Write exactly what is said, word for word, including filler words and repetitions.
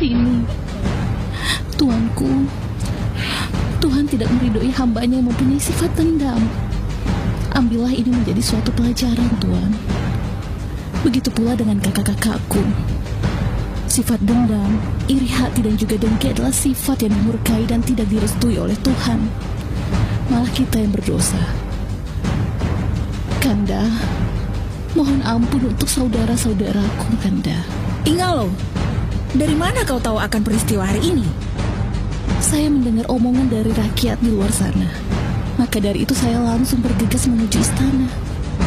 ini. Tuanku, Tuhan tidak meridhoi hambanya yang mempunyai sifat dendam. Ambillah ini menjadi suatu pelajaran, Tuan. Begitu pula dengan kakak-kakakku. Sifat dendam, iri hati dan juga dengki adalah sifat yang dimurkai dan tidak direstui oleh Tuhan. Malah kita yang berdosa. Kanda, mohon ampun untuk saudara-saudaraku, Kanda. Ingalo, dari mana kau tahu akan peristiwa hari ini? Saya mendengar omongan dari rakyat di luar sana. Maka dari itu saya langsung bergegas menuju istana.